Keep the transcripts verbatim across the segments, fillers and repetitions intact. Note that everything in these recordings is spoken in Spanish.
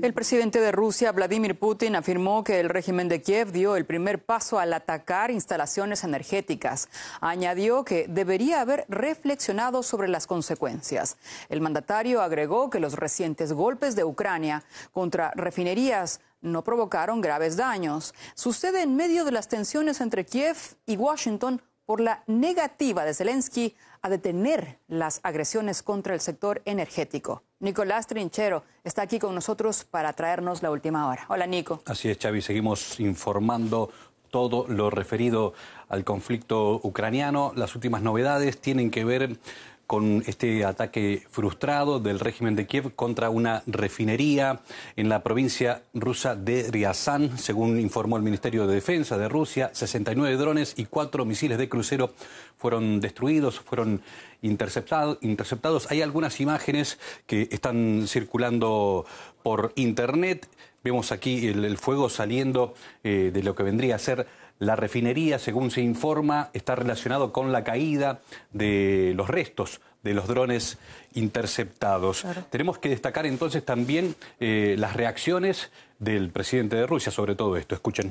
El presidente de Rusia, Vladimir Putin, afirmó que el régimen de Kiev dio el primer paso al atacar instalaciones energéticas. Añadió que debería haber reflexionado sobre las consecuencias. El mandatario agregó que los recientes golpes de Ucrania contra refinerías no provocaron graves daños. Sucede en medio de las tensiones entre Kiev y Washington por la negativa de Zelensky a detener las agresiones contra el sector energético. Nicolás Trinchero está aquí con nosotros para traernos la última hora. Hola, Nico. Así es, Xavi. Seguimos informando todo lo referido al conflicto ucraniano. Las últimas novedades tienen que ver con este ataque frustrado del régimen de Kiev contra una refinería en la provincia rusa de Ryazán. Según informó el Ministerio de Defensa de Rusia, sesenta y nueve drones y cuatro misiles de crucero fueron destruidos, fueron interceptado, interceptados. Hay algunas imágenes que están circulando por internet. Vemos aquí el, el fuego saliendo eh, de lo que vendría a ser la refinería. Según se informa, está relacionado con la caída de los restos de los drones interceptados. Claro. Tenemos que destacar entonces también eh, las reacciones del presidente de Rusia sobre todo esto. Escuchen.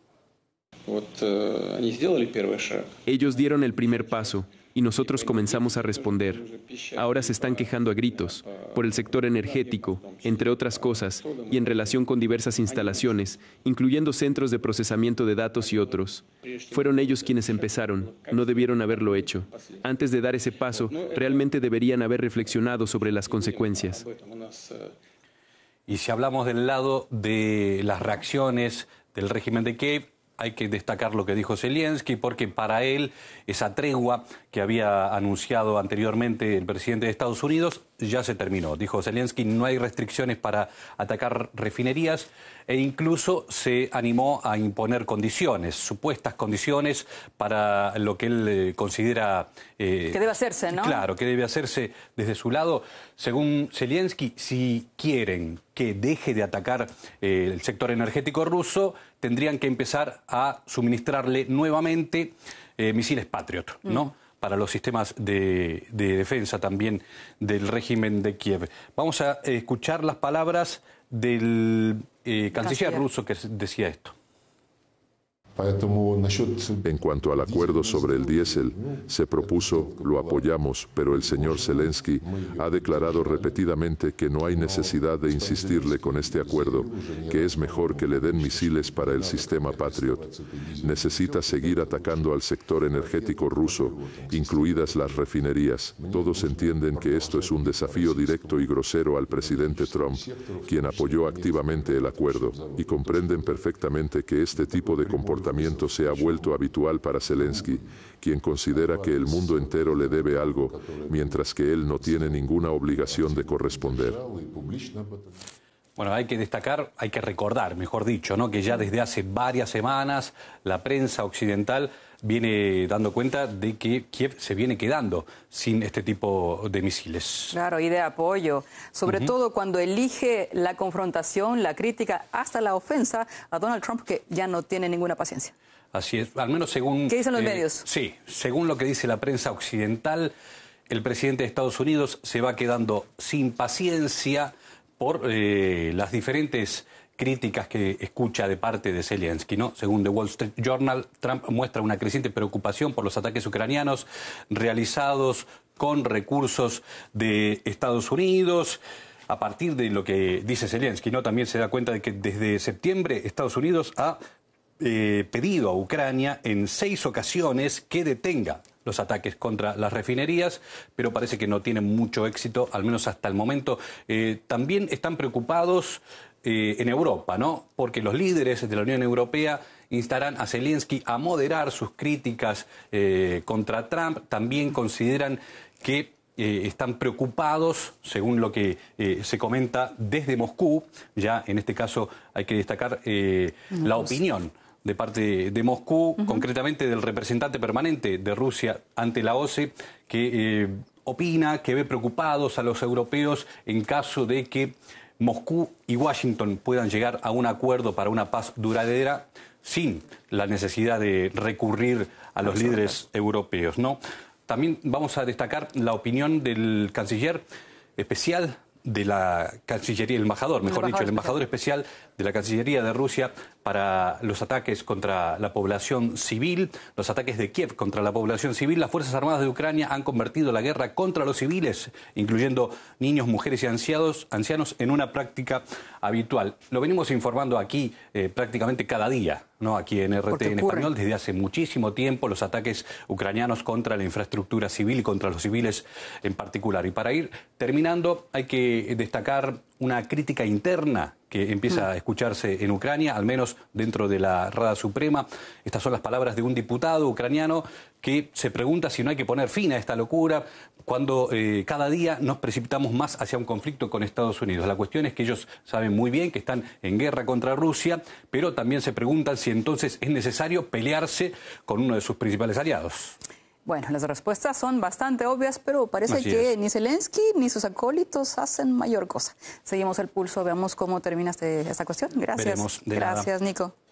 Ellos dieron el primer paso y nosotros comenzamos a responder. Ahora se están quejando a gritos por el sector energético, entre otras cosas, y en relación con diversas instalaciones, incluyendo centros de procesamiento de datos y otros. Fueron ellos quienes empezaron, no debieron haberlo hecho. Antes de dar ese paso, realmente deberían haber reflexionado sobre las consecuencias. Y si hablamos del lado de las reacciones del régimen de Kiev, hay que destacar lo que dijo Zelensky, porque para él esa tregua que había anunciado anteriormente el presidente de Estados Unidos ya se terminó. Dijo Zelensky, no hay restricciones para atacar refinerías e incluso se animó a imponer condiciones, supuestas condiciones para lo que él eh, considera... Eh, que debe hacerse, ¿no? Claro, que debe hacerse desde su lado. Según Zelensky, si quieren que deje de atacar eh, el sector energético ruso, tendrían que empezar a suministrarle nuevamente eh, misiles Patriot, ¿no? Mm. Para los sistemas de, de defensa también del régimen de Kiev. Vamos a eh, escuchar las palabras del eh, canciller ruso que decía esto. En cuanto al acuerdo sobre el diésel, se propuso, lo apoyamos, pero el señor Zelensky ha declarado repetidamente que no hay necesidad de insistirle con este acuerdo, que es mejor que le den misiles para el sistema Patriot. Necesita seguir atacando al sector energético ruso, incluidas las refinerías. Todos entienden que esto es un desafío directo y grosero al presidente Trump, quien apoyó activamente el acuerdo, y comprenden perfectamente que este tipo de comportamiento se ha vuelto habitual para Zelensky, quien considera que el mundo entero le debe algo, mientras que él no tiene ninguna obligación de corresponder. Bueno, hay que destacar, hay que recordar, mejor dicho, ¿no?, que ya desde hace varias semanas la prensa occidental viene dando cuenta de que Kiev se viene quedando sin este tipo de misiles. Claro, y de apoyo, sobre uh-huh. todo cuando elige la confrontación, la crítica, hasta la ofensa a Donald Trump, que ya no tiene ninguna paciencia. Así es, al menos según... ¿Qué dicen los eh, medios? Sí, según lo que dice la prensa occidental, el presidente de Estados Unidos se va quedando sin paciencia por eh, las diferentes críticas que escucha de parte de Zelensky, ¿no? Según The Wall Street Journal, Trump muestra una creciente preocupación por los ataques ucranianos realizados con recursos de Estados Unidos. A partir de lo que dice Zelensky, ¿no?, también se da cuenta de que desde septiembre Estados Unidos ha eh, pedido a Ucrania en seis ocasiones que detenga los ataques contra las refinerías, pero parece que no tienen mucho éxito, al menos hasta el momento. Eh, también están preocupados eh, en Europa, ¿no?, porque los líderes de la Unión Europea instarán a Zelensky a moderar sus críticas eh, contra Trump. También consideran que eh, están preocupados, según lo que eh, se comenta desde Moscú. Ya en este caso hay que destacar eh, la opinión de parte de Moscú, uh-huh. concretamente del representante permanente de Rusia ante la O C E, que eh, opina, que ve preocupados a los europeos en caso de que Moscú y Washington puedan llegar a un acuerdo para una paz duradera sin la necesidad de recurrir a los líderes europeos, ¿no? También vamos a destacar la opinión del canciller especial de la Cancillería, el embajador, mejor dicho, el embajador especial de la Cancillería de Rusia para los ataques contra la población civil, los ataques de Kiev contra la población civil. Las Fuerzas Armadas de Ucrania han convertido la guerra contra los civiles, incluyendo niños, mujeres y ancianos, ancianos en una práctica habitual. Lo venimos informando aquí eh, prácticamente cada día, ¿no? Aquí en R T en español, desde hace muchísimo tiempo, los ataques ucranianos contra la infraestructura civil y contra los civiles en particular. Y para ir terminando, hay que destacar una crítica interna que empieza a escucharse en Ucrania, al menos dentro de la Rada Suprema. Estas son las palabras de un diputado ucraniano que se pregunta si no hay que poner fin a esta locura cuando eh, cada día nos precipitamos más hacia un conflicto con Estados Unidos. La cuestión es que ellos saben muy bien que están en guerra contra Rusia, pero también se preguntan si entonces es necesario pelearse con uno de sus principales aliados. Bueno, las respuestas son bastante obvias, pero parece Así que es. ni Zelensky ni sus acólitos hacen mayor cosa. Seguimos el pulso, veamos cómo termina este, esta cuestión. Gracias. Veremos, de Gracias, nada. Nico.